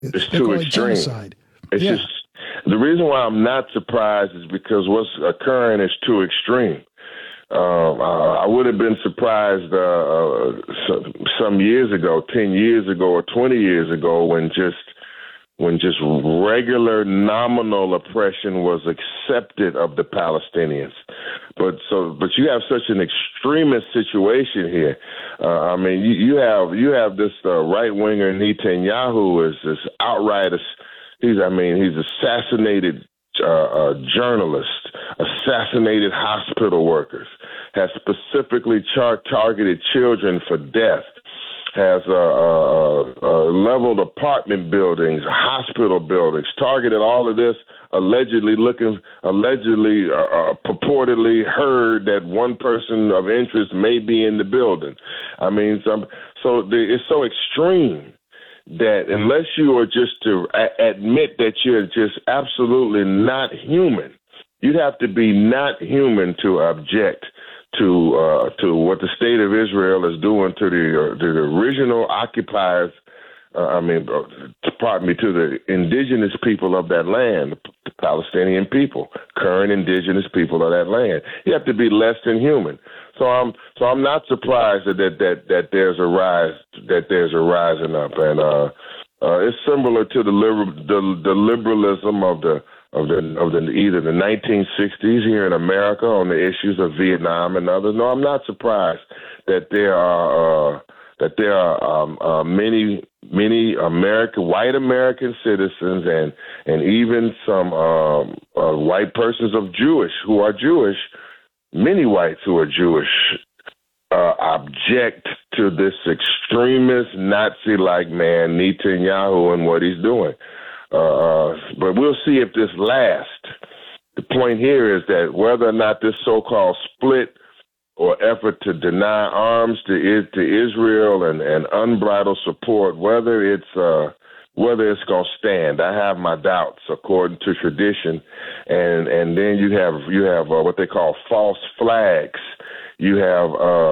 It's They too call it extreme. genocide. It's Yeah. just the reason why I'm not surprised is because what's occurring is too extreme. I would have been surprised some years ago, 10 years ago, or 20 years ago, when just regular nominal oppression was accepted of the Palestinians. But you have such an extremist situation here. I mean, you have this right winger Netanyahu is this outright. He's assassinated journalists, assassinated hospital workers, has specifically targeted children for death, has leveled apartment buildings, hospital buildings, targeted all of this, purportedly heard that one person of interest may be in the building. I mean, it's so extreme that unless you are just to admit that you're just absolutely not human, you'd have to be not human to object to what the state of Israel is doing to the original occupiers. To the indigenous people of that land, the Palestinian people, current indigenous people of that land. You have to be less than human. So I'm not surprised that there's a rise, that there's a rising up, and it's similar to the liberalism of the either the 1960s here in America on the issues of Vietnam and others. No, I'm not surprised that there are many white American citizens and even some white persons who are Jewish, many whites who are Jewish, object to this extremist Nazi-like man Netanyahu and what he's doing. But we'll see if this lasts. The point here is that whether or not this so-called split or effort to deny arms to Israel and unbridled support, whether it's going to stand, I have my doubts according to tradition. And then you have what they call false flags. You have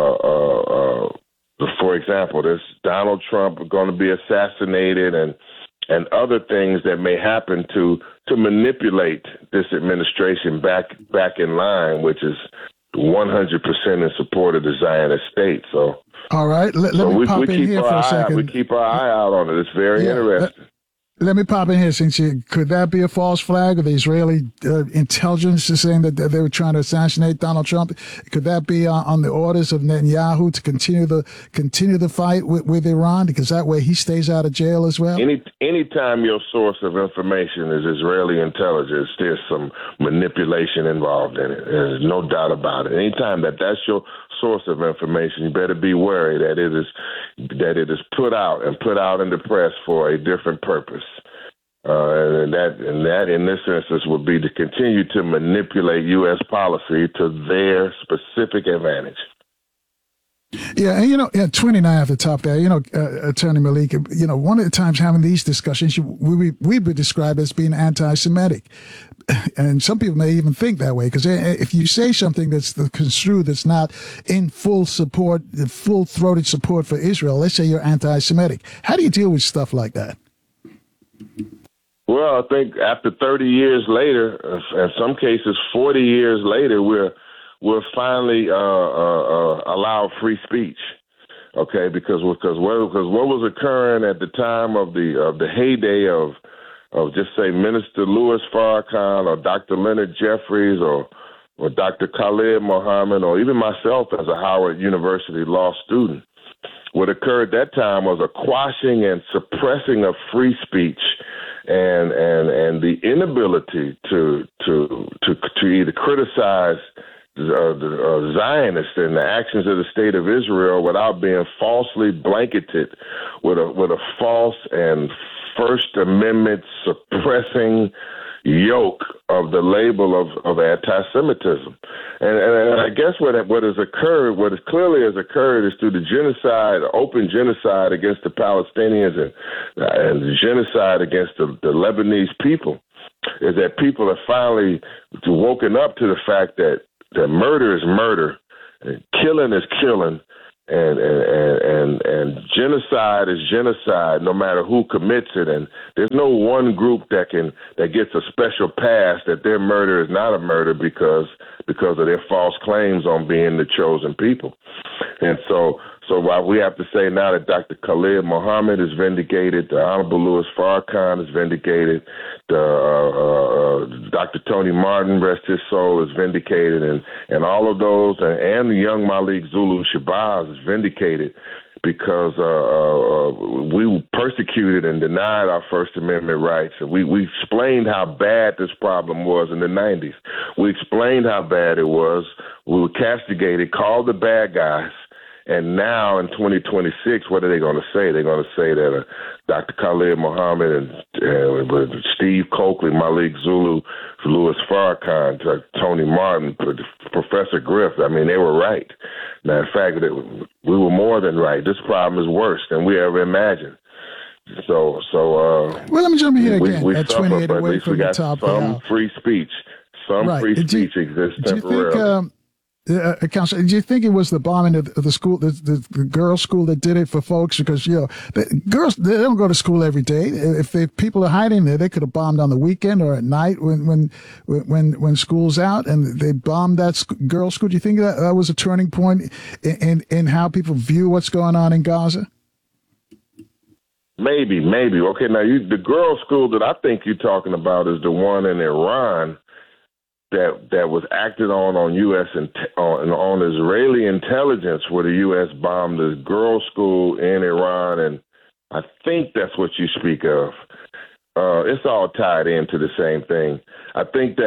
for example, there's Donald Trump going to be assassinated and other things that may happen to manipulate this administration back in line, which is 100% in support of the Zionist state. So, all right, let me pop in here for a second. We keep our eye out on it. It's very interesting. Let me pop in here, since could that be a false flag? Or the Israeli intelligence is saying that they were trying to assassinate Donald Trump? Could that be on the orders of Netanyahu to continue the fight with Iran? Because that way he stays out of jail as well. Anytime your source of information is Israeli intelligence, there's some manipulation involved in it. There's no doubt about it. Anytime that's your source of information, you better be wary that it is put out in the press for a different purpose. And that in this instance would be to continue to manipulate U.S. policy to their specific advantage. Yeah, and 29 at the top there, Attorney Malik, one of the times having these discussions, we would describe as being anti-Semitic. And some people may even think that way, because if you say something that's construed, that's not in full support, full-throated support for Israel, let's say you're anti-Semitic. How do you deal with stuff like that? Well, I think after 30 years later, in some cases 40 years later, we're finally allowed free speech. Okay, because what was occurring at the time of the heyday of just say Minister Louis Farrakhan or Dr. Leonard Jeffries or Dr. Khalid Mohammed or even myself as a Howard University law student, what occurred at that time was a quashing and suppressing of free speech and the inability to either criticize the Zionists and the actions of the state of Israel without being falsely blanketed with a false and First Amendment suppressing yoke of the label of anti-Semitism. And I guess what clearly has occurred is through the genocide, open genocide against the Palestinians and the genocide against the Lebanese people, is that people have finally woken up to the fact that murder is murder, and killing is killing, And genocide is genocide, no matter who commits it. And there's no one group that gets a special pass that their murder is not a murder because of their false claims on being the chosen people. And so while we have to say now that Dr. Khalid Muhammad is vindicated, the Honorable Louis Farrakhan is vindicated, Dr. Tony Martin, rest his soul, is vindicated, and all of those, and the young Malik Zulu Shabazz is vindicated because we were persecuted and denied our First Amendment rights. And we explained how bad this problem was in the 90s. We explained how bad it was. We were castigated, called the bad guys. And now in 2026, what are they going to say? They're going to say that Dr. Khalid Muhammad and Steve Coakley, Malik Zulu, Louis Farrakhan, Tony Martin, Professor Griff, I mean, they were right. Matter of fact, we were more than right. This problem is worse than we ever imagined. So well, let me jump in here again. We at suffer, 28 but at away least from we got the top some free speech. Some right. free speech exists temporarily. Do you think, Counselor, do you think it was the bombing of the school, the girls' school, that did it for folks? Because the girls, they don't go to school every day. If people are hiding there, they could have bombed on the weekend or at night when school's out, and they bombed that girls' school. Do you think that was a turning point in how people view what's going on in Gaza? Maybe. Okay, now the girls' school that I think you're talking about is the one in Iran. That was acted on U.S. on Israeli intelligence, where the U.S. bombed the girls' school in Iran, and I think that's what you speak of. It's all tied into the same thing. I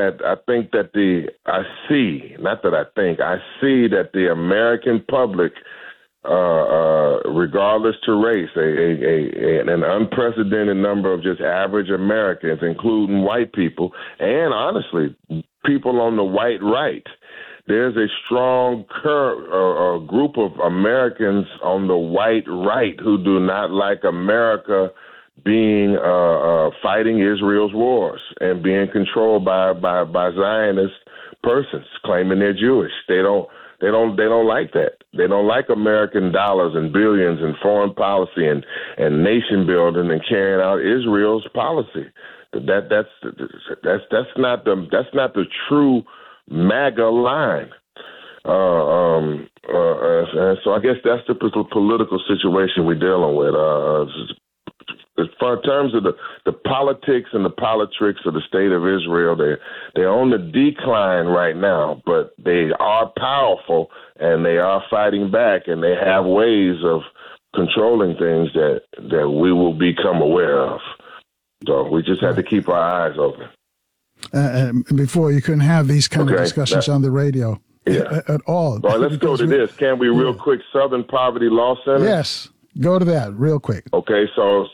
see that the American public, regardless to race, an unprecedented number of just average Americans, including white people, and honestly, people on the white right. There's a strong group of Americans on the white right who do not like America being fighting Israel's wars and being controlled by Zionist persons claiming they're Jewish. They don't like that. They don't like American dollars and billions and foreign policy and nation building and carrying out Israel's policy. That's not the true MAGA line. So I guess that's the political situation we're dealing with. In terms of the politics and the politrics of the state of Israel, they're on the decline right now, but they are powerful and they are fighting back, and they have ways of controlling things that we will become aware of. So we just have to keep our eyes open. Before, you couldn't have these kind of discussions on the radio at all. All right, let's go to this. Can we real quick? Southern Poverty Law Center? Yes. Go to that real quick. Okay, so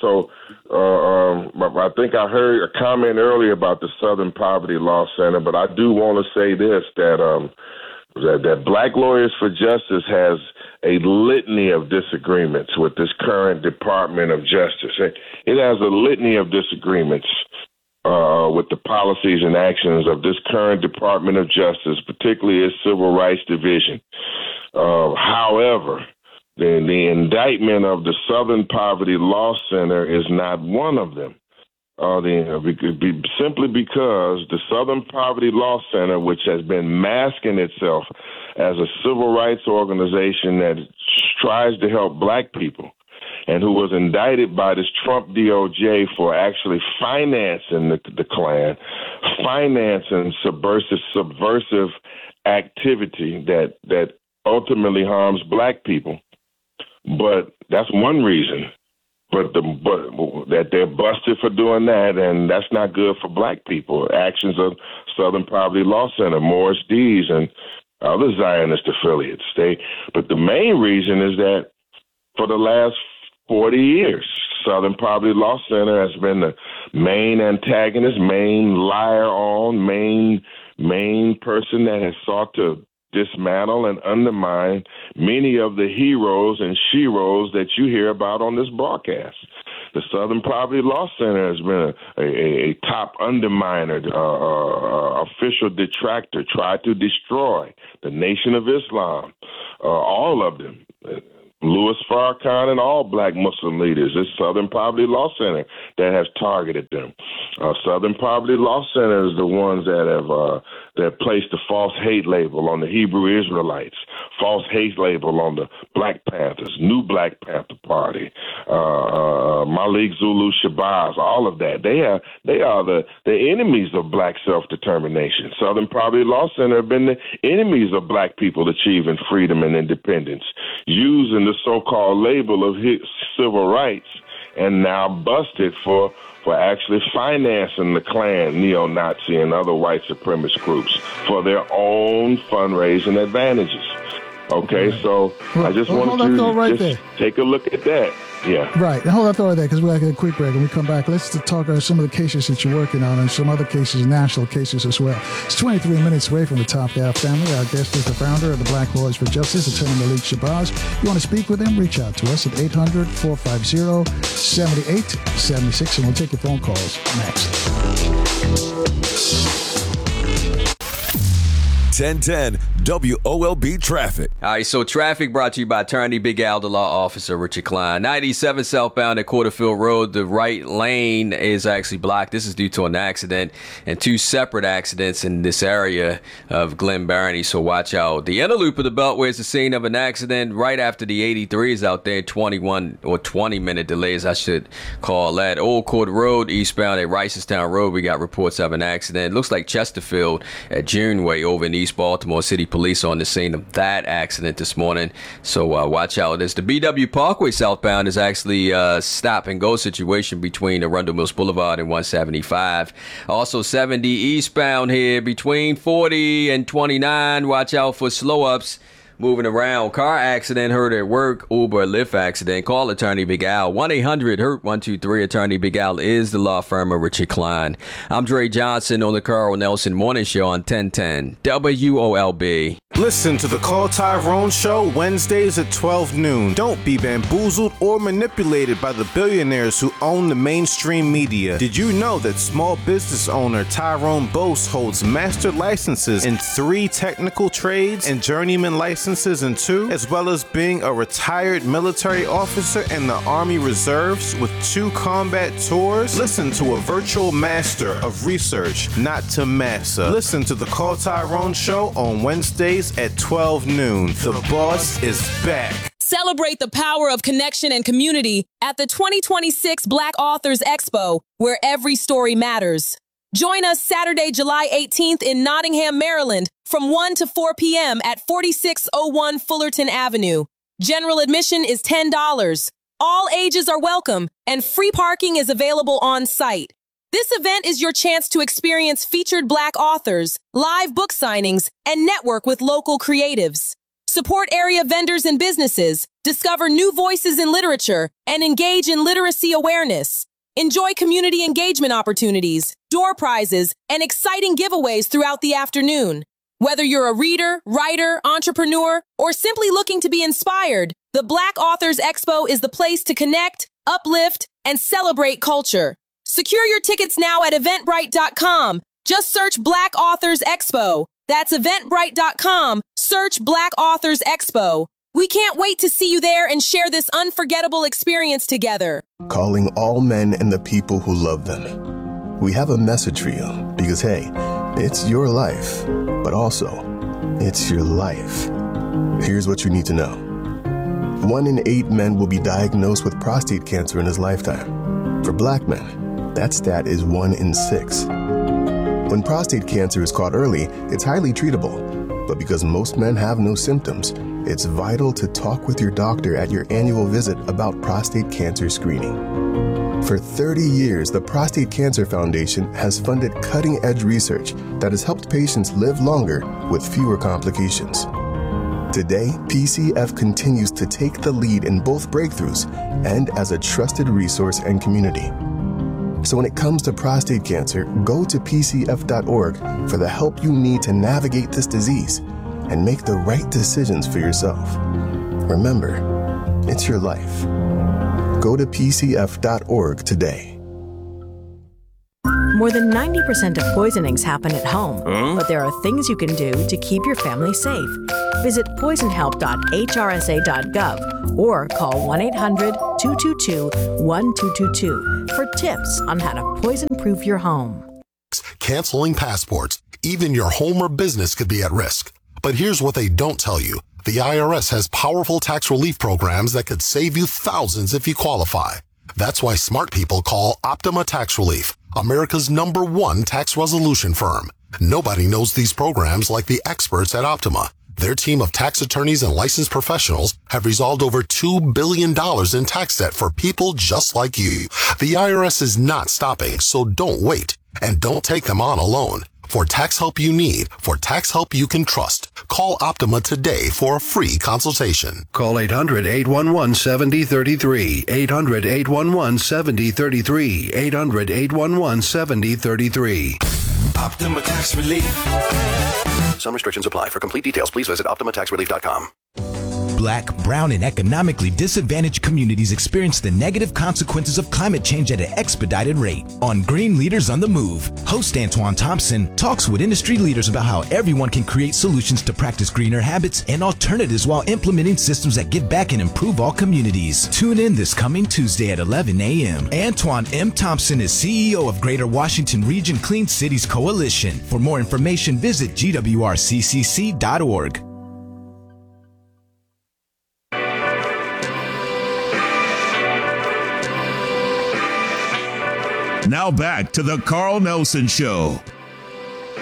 I think I heard a comment earlier about the Southern Poverty Law Center, but I do want to say this, that Black Lawyers for Justice has a litany of disagreements with this current Department of Justice. It has a litany of disagreements with the policies and actions of this current Department of Justice, particularly its Civil Rights Division. However, the indictment of the Southern Poverty Law Center is not one of them. Simply because the Southern Poverty Law Center, which has been masking itself as a civil rights organization that tries to help Black people, and who was indicted by this Trump DOJ for actually financing the Klan, financing subversive activity that ultimately harms Black people. But that's one reason. But that they're busted for doing that, and that's not good for Black people. Actions of Southern Poverty Law Center, Morris Dees, and other Zionist affiliates. But the main reason is that for the last 40 years, Southern Poverty Law Center has been the main antagonist, main liar main person that has sought to dismantle and undermine many of the heroes and sheroes that you hear about on this broadcast. The Southern Poverty Law Center has been a top underminer, official detractor, tried to destroy the Nation of Islam, all of them. Louis Farrakhan and all black Muslim leaders. It's Southern Poverty Law Center that has targeted them. Southern Poverty Law Center is the ones that have that placed the false hate label on the Hebrew Israelites, false hate label on the Black Panthers, New Black Panther Party, Malik Zulu Shabazz, all of that. They are the enemies of black self-determination. Southern Poverty Law Center have been the enemies of black people achieving freedom and independence, using the so-called label of civil rights, and now busted for actually financing the Klan, neo-Nazi, and other white supremacist groups for their own fundraising advantages. Okay, right. So I just want you to just take a look at that. Yeah. Right. And hold on, throw it there, because we're going to get a quick break. When we come back, let's talk about some of the cases that you're working on and some other cases, national cases as well. It's 23 minutes away from the Top Down family. Our guest is the founder of the Black Lawyers for Justice, Attorney Malik Shabazz. If you want to speak with him, reach out to us at 800-450-7876, and we'll take your phone calls next. 1010 WOLB Traffic. All right, so traffic brought to you by Attorney Big Al, the law officer, Richard Klein. 97 southbound at Quarterfield Road. The right lane is actually blocked. This is due to an accident and two separate accidents in this area of Glen Barony, so watch out. The inner loop of the Beltway is the scene of an accident right after the 83 is out there. 21 or 20-minute delays, I should call that. Old Court Road, eastbound at Ricestown Road, we got reports of an accident. Looks like Chesterfield at Juneway over in East Baltimore. City Police on the scene of that accident this morning, so watch out. There's the BW Parkway southbound is actually a stop-and-go situation between Arundel Mills Boulevard and 175. Also 70 eastbound here between 40 and 29. Watch out for slow-ups. Moving around, car accident, hurt at work, Uber, Lyft accident. Call Attorney Big Al, 1-800-HURT-123. Attorney Big Al is the law firm of Richard Klein. I'm Dre Johnson on the Carl Nelson Morning Show on 1010 WOLB. Listen to the Call Tyrone Show Wednesdays at 12 noon. Don't be bamboozled or manipulated by the billionaires who own the mainstream media. Did you know that small business owner Tyrone Bose holds master licenses in 3 technical trades and journeyman licenses in 2, as well as being a retired military officer in the Army Reserves with 2 combat tours? Listen to a virtual master of research, not to massa. Listen to the Call Tyrone Show on Wednesdays at 12 noon. The boss is back. Celebrate the power of connection and community at the 2026 Black Authors Expo, where every story matters. Join us Saturday, July 18th in Nottingham, Maryland, from 1 to 4 p.m. at 4601 Fullerton Avenue. General admission is $10. All ages are welcome, and free parking is available on site. This event is your chance to experience featured Black authors, live book signings, and network with local creatives. Support area vendors and businesses, discover new voices in literature, and engage in literacy awareness. Enjoy community engagement opportunities, door prizes, and exciting giveaways throughout the afternoon. Whether you're a reader, writer, entrepreneur, or simply looking to be inspired, the Black Authors Expo is the place to connect, uplift, and celebrate culture. Secure your tickets now at Eventbrite.com. Just search Black Authors Expo. That's Eventbrite.com. Search Black Authors Expo. We can't wait to see you there and share this unforgettable experience together. Calling all men and the people who love them. We have a message for you because, hey, it's your life, but also it's your life. Here's what you need to know. 1 in 8 men will be diagnosed with prostate cancer in his lifetime. For Black men, that stat is 1 in 6. When prostate cancer is caught early, it's highly treatable. But because most men have no symptoms, it's vital to talk with your doctor at your annual visit about prostate cancer screening. For 30 years, the Prostate Cancer Foundation has funded cutting-edge research that has helped patients live longer with fewer complications. Today, PCF continues to take the lead in both breakthroughs and as a trusted resource and community. So when it comes to prostate cancer, go to PCF.org for the help you need to navigate this disease and make the right decisions for yourself. Remember, it's your life. Go to PCF.org today. More than 90% of poisonings happen at home, but there are things you can do to keep your family safe. Visit poisonhelp.hrsa.gov or call 1-800-222-1222 for tips on how to poison-proof your home. Canceling passports, even your home or business could be at risk. But here's what they don't tell you. The IRS has powerful tax relief programs that could save you thousands if you qualify. That's why smart people call Optima Tax Relief, America's #1 tax resolution firm. Nobody knows these programs like the experts at Optima. Their team of tax attorneys and licensed professionals have resolved over $2 billion in tax debt for people just like you. The IRS is not stopping, so don't wait. And don't take them on alone. For tax help you need, for tax help you can trust, call Optima today for a free consultation. Call 800-811-7033, 800-811-7033, 800-811-7033. Optima Tax Relief. Some restrictions apply. For complete details, please visit OptimaTaxRelief.com. Black, brown, and economically disadvantaged communities experience the negative consequences of climate change at an expedited rate. On Green Leaders on the Move, host Antoine Thompson talks with industry leaders about how everyone can create solutions to practice greener habits and alternatives while implementing systems that give back and improve all communities. Tune in this coming Tuesday at 11 a.m. Antoine M. Thompson is CEO of Greater Washington Region Clean Cities Coalition. For more information, visit gwrccc.org. Now back to the Carl Nelson Show